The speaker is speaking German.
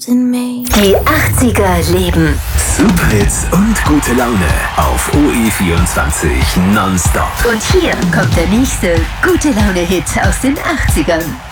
in me. Die 80er leben. Superhits und gute Laune auf OE24 nonstop. Und hier kommt der nächste gute Laune-Hit aus den 80ern.